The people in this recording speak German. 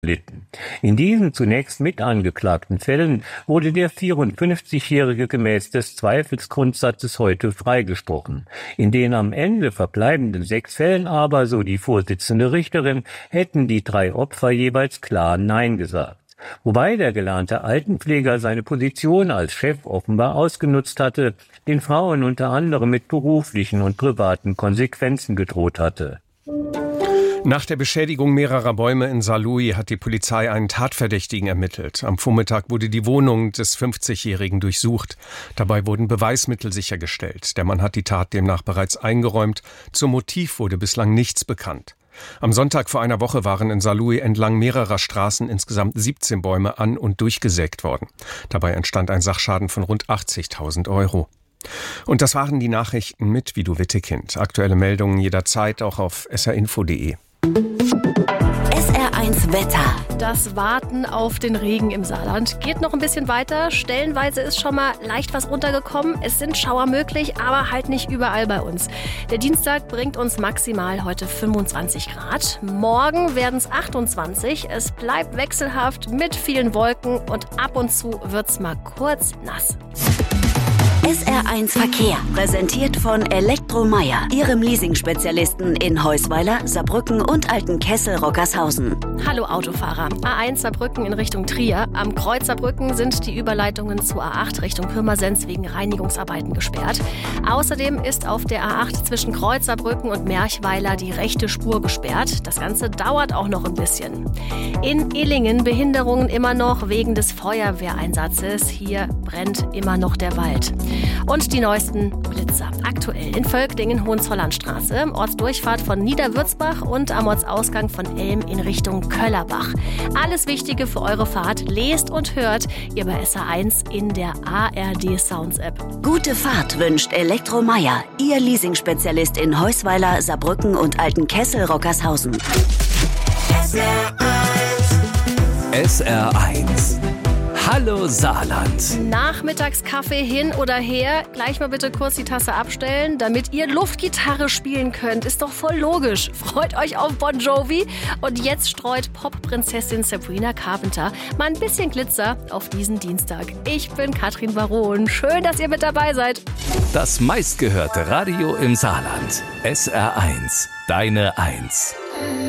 litten. In diesen zunächst mit angeklagten Fällen wurde der 54-Jährige gemäß des Zweifelsgrundsatzes heute freigesprochen. In den am Ende verbleibenden 6 Fällen aber, so die Vorsitzende Richterin, hätten die 3 Opfer jeweils klar Nein gesagt. Wobei der gelernte Altenpfleger seine Position als Chef offenbar ausgenutzt hatte, den Frauen unter anderem mit beruflichen und privaten Konsequenzen gedroht hatte. Nach der Beschädigung mehrerer Bäume in Saarlouis hat die Polizei einen Tatverdächtigen ermittelt. Am Vormittag wurde die Wohnung des 50-Jährigen durchsucht. Dabei wurden Beweismittel sichergestellt. Der Mann hat die Tat demnach bereits eingeräumt. Zum Motiv wurde bislang nichts bekannt. Am Sonntag vor einer Woche waren in Saarlouis entlang mehrerer Straßen insgesamt 17 Bäume an- und durchgesägt worden. Dabei entstand ein Sachschaden von rund 80.000 €. Und das waren die Nachrichten mit Vido Wittekind. Aktuelle Meldungen jederzeit auch auf srinfo.de. SR1 Wetter. Das Warten auf den Regen im Saarland geht noch ein bisschen weiter. Stellenweise ist schon mal leicht was runtergekommen. Es sind Schauer möglich, aber halt nicht überall bei uns. Der Dienstag bringt uns maximal heute 25 Grad. Morgen werden es 28. Es bleibt wechselhaft mit vielen Wolken und ab und zu wird's mal kurz nass. SR1 Verkehr, präsentiert von Elektromeier, Ihrem Leasing-Spezialisten in Heusweiler, Saarbrücken und Altenkessel-Rockershausen. Hallo Autofahrer. A1 Saarbrücken in Richtung Trier. Am Kreuz Saarbrücken sind die Überleitungen zur A8 Richtung Pirmasens wegen Reinigungsarbeiten gesperrt. Außerdem ist auf der A8 zwischen Kreuz Saarbrücken und Merchweiler die rechte Spur gesperrt. Das Ganze dauert auch noch ein bisschen. In Illingen Behinderungen immer noch wegen des Feuerwehreinsatzes. Hier brennt immer noch der Wald. Und die neuesten Blitzer. Aktuell in Völklingen, Hohenzollernstraße, Ortsdurchfahrt von Niederwürzbach und am Ortsausgang von Elm in Richtung Köllerbach. Alles Wichtige für eure Fahrt lest und hört ihr bei SR1 in der ARD Sounds App. Gute Fahrt wünscht Elektromeier, Ihr Leasing-Spezialist in Heusweiler, Saarbrücken und Altenkessel-Rockershausen. SR1. Hallo Saarland. Nachmittagskaffee hin oder her. Gleich mal bitte kurz die Tasse abstellen, damit ihr Luftgitarre spielen könnt. Ist doch voll logisch. Freut euch auf Bon Jovi. Und jetzt streut Pop-Prinzessin Sabrina Carpenter mal ein bisschen Glitzer auf diesen Dienstag. Ich bin Katrin Baron. Schön, dass ihr mit dabei seid. Das meistgehörte Radio im Saarland. SR1. Deine 1.